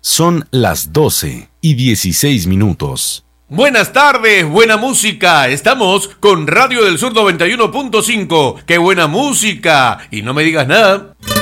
Son las 12:16. Buenas tardes, buena música. Estamos con Radio del Sur 91.5. ¡Qué buena música! Y no me digas nada.